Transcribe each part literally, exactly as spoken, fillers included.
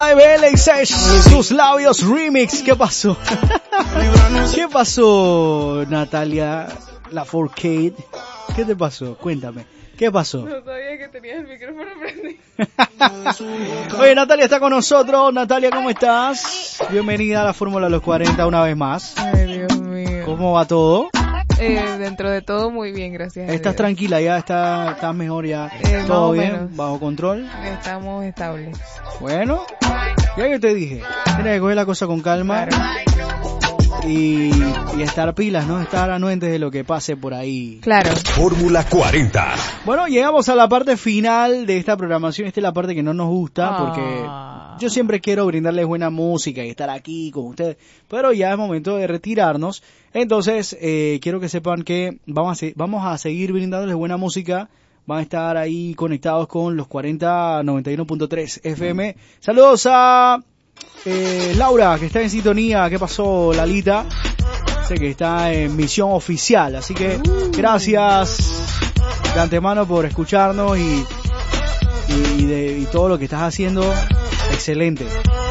B L seis, tus labios remix. ¿Qué pasó? ¿Qué pasó, Natalia? La cuatro K. ¿Qué te pasó? Cuéntame. ¿Qué pasó? No sabía que tenías el micrófono prendido. Oye, Natalia está con nosotros. Natalia, ¿cómo estás? Bienvenida a la Fórmula de los cuarenta una vez más. Ay, Dios mío. ¿Cómo va todo? Eh, dentro de todo muy bien, gracias a ¿Estás Dios. tranquila ya? ¿Estás, estás mejor ya? Eh, ¿Todo más o bien? menos. ¿Bajo control? Estamos estables. Bueno, ya yo te dije, tienes que coger la cosa con calma. Claro. Y, y estar pilas, ¿no? Estar anuentes de lo que pase por ahí. Claro. Fórmula cuarenta. Bueno, llegamos a la parte final de esta programación. Esta es la parte que no nos gusta porque Ah. yo siempre quiero brindarles buena música y estar aquí con ustedes. Pero ya es momento de retirarnos. Entonces, eh, quiero que sepan que vamos a, se- vamos a seguir brindándoles buena música. Van a estar ahí conectados con los cuarenta noventa y uno punto tres F M. Saludos a... Eh, Laura, que está en sintonía. ¿Qué pasó, Lalita? Sé que está en misión oficial, así que gracias de antemano por escucharnos y, y, de, y todo lo que estás haciendo. Excelente.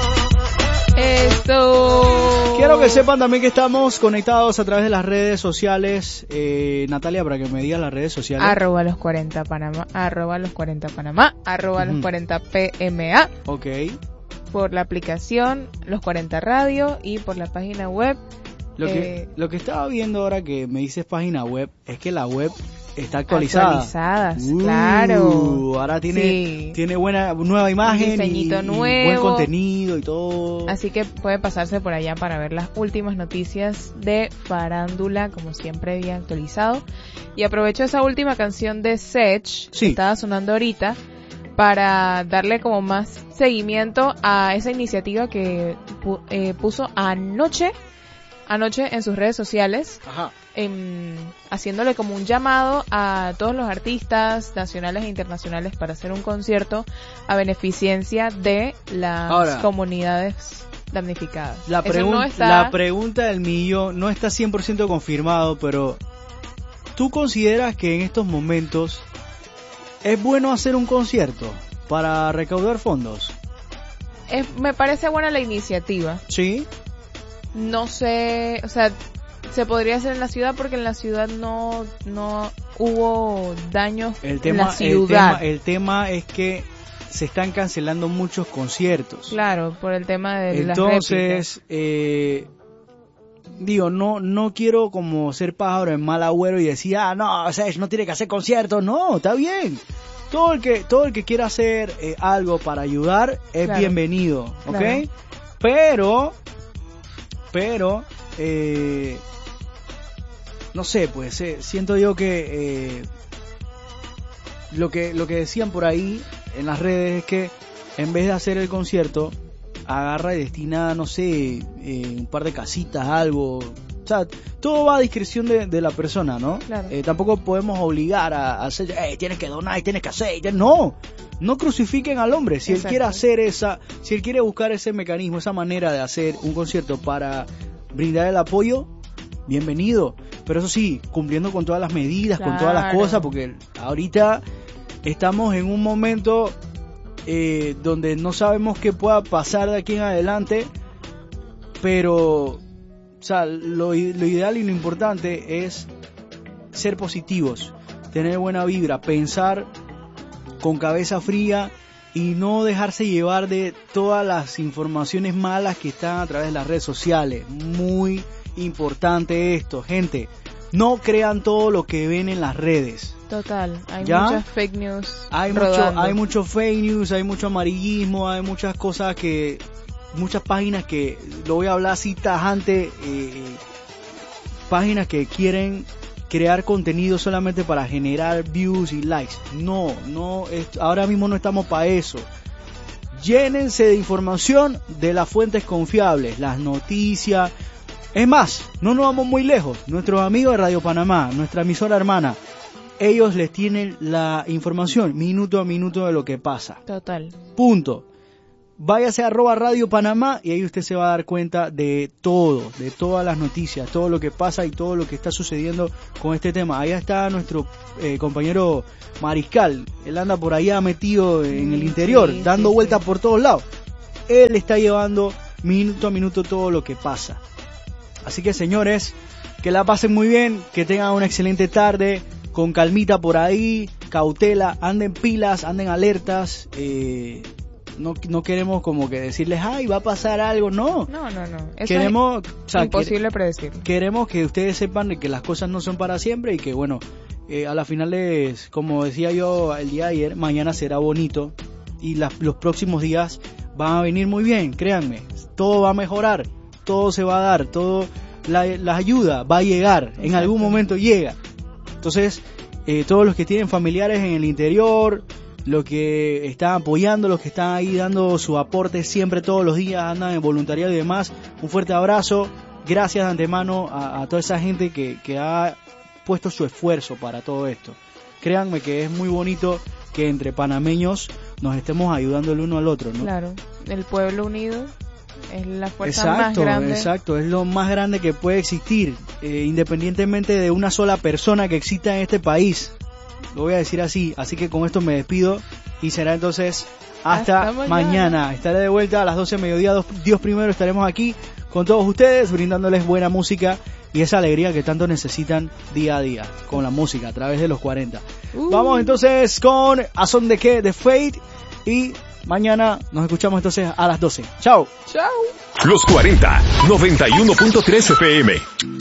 Esto. Quiero que sepan también que estamos conectados a través de las redes sociales. eh, Natalia, para que me digas las redes sociales. Arroba los cuarenta Panamá, arroba los cuarenta Panamá, arroba Ujú. los cuarenta P M A, Ok. por la aplicación Los cuarenta Radio y por la página web. Lo que, Eh, lo que estaba viendo ahora que me dices página web es que la web está actualizada. Actualizadas, Uh, claro. Ahora tiene, Sí. tiene buena nueva imagen, diseñito y, y nuevo. buen contenido y todo. Así que puede pasarse por allá para ver las últimas noticias de farándula, como siempre bien actualizado. Y aprovecho esa última canción de Sech, Sí. que estaba sonando ahorita, para darle como más seguimiento a esa iniciativa que pu- eh, puso anoche, anoche en sus redes sociales, Ajá. em, haciéndole como un llamado a todos los artistas nacionales e internacionales para hacer un concierto a beneficencia de las Ahora, comunidades damnificadas. La, Eso pregun- no está, la pregunta del millón no está cien por ciento confirmado, pero ¿tú consideras que en estos momentos es bueno hacer un concierto para recaudar fondos? es- me parece buena la iniciativa. Sí. No sé, o sea, se podría hacer en la ciudad porque en la ciudad no no hubo daños El en tema, la el ciudad. tema, el tema es que se están cancelando muchos conciertos. Claro, por el tema de las réplicas. Entonces, eh, digo, no no quiero como ser pájaro en mal agüero y decir, ah, no, o sea, no tiene que hacer conciertos. No, está bien. Todo el que todo el que quiera hacer eh, algo para ayudar es Claro. bienvenido, ¿ok? Claro. Pero, pero, eh, no sé, pues eh, siento yo que eh, lo que lo que decían por ahí en las redes es que en vez de hacer el concierto, agarra y destina, no sé, eh, un par de casitas, algo. O sea, todo va a discreción de, de la persona, ¿no? Claro. Eh, tampoco podemos obligar a, a hacer, hey, tienes que donar y tienes que hacer. y te-". No, no crucifiquen al hombre. Si Exacto. él quiere hacer esa, si él quiere buscar ese mecanismo, esa manera de hacer un concierto para brindar el apoyo, bienvenido. Pero eso sí, cumpliendo con todas las medidas, con todas las Claro. cosas, porque ahorita estamos en un momento eh, donde no sabemos qué pueda pasar de aquí en adelante, pero o sea, lo, i- lo ideal y lo importante es ser positivos, tener buena vibra, pensar con cabeza fría y no dejarse llevar de todas las informaciones malas que están a través de las redes sociales. Muy importante esto, gente. No crean todo lo que ven en las redes. Total, hay ¿Ya? muchas fake news Hay mucho, rodando. hay mucho fake news, hay mucho amarillismo, hay muchas cosas que, muchas páginas que, lo voy a hablar así tajante, eh, páginas que quieren crear contenido solamente para generar views y likes. No, no, es- ahora mismo no estamos para eso. Llénense de información de las fuentes confiables, las noticias. Es más, no nos vamos muy lejos. Nuestros amigos de Radio Panamá, nuestra emisora hermana, ellos les tienen la información minuto a minuto de lo que pasa. Total. Punto. Váyase a arroba Radio Panamá y ahí usted se va a dar cuenta de todo, de todas las noticias, todo lo que pasa y todo lo que está sucediendo con este tema. Allá está nuestro eh, compañero Mariscal, él anda por allá metido en el interior, Sí, dando sí, vueltas sí. por todos lados. Él está llevando minuto a minuto todo lo que pasa. Así que, señores, que la pasen muy bien, que tengan una excelente tarde, con calmita por ahí, cautela, anden pilas, anden alertas. Eh, no, no queremos como que decirles, ay, va a pasar algo, no. No, no, no. Eso queremos, es o sea, imposible quer- predecir. Queremos que ustedes sepan de que las cosas no son para siempre y que, bueno, eh, a la final es, como decía yo el día de ayer, mañana será bonito y las, los próximos días van a venir muy bien, créanme. Todo va a mejorar, todo se va a dar, todo, la, la ayuda va a llegar, en Exacto. algún momento llega. Entonces, eh, todos los que tienen familiares en el interior, los que están apoyando, los que están ahí dando su aporte siempre, todos los días, andan en voluntariado y demás, un fuerte abrazo. Gracias de antemano a, a toda esa gente que, que ha puesto su esfuerzo para todo esto. Créanme que es muy bonito que entre panameños nos estemos ayudando el uno al otro, ¿no? Claro, el pueblo unido es la fuerza Exacto, más grande. exacto, es lo más grande que puede existir, eh, independientemente de una sola persona que exista en este país. Lo voy a decir así, así que con esto me despido y será entonces hasta, Hasta mañana. mañana. Estaré de vuelta a las doce de mediodía, Dios primero, estaremos aquí con todos ustedes, brindándoles buena música y esa alegría que tanto necesitan día a día con la música a través de los cuarenta. Uh. Vamos entonces con ¿A Son de qué? De Fate y mañana nos escuchamos entonces a las doce. Chao. Chao. Los cuarenta, noventa y uno punto tres F M.